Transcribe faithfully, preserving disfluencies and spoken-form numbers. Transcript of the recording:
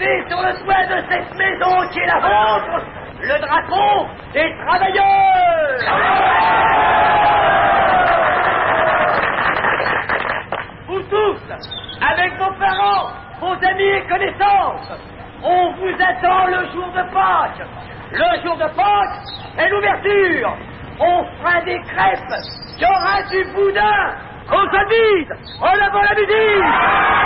lever sur le toit de cette maison qui est la vôtre le drapeau des travailleurs. Vous tous, avec vos parents, vos amis et connaissances, on vous attend le jour de Pâques. Le jour de Pâques est l'ouverture. On fera des crêpes, il y aura du boudin. On s'habille en avant la musique.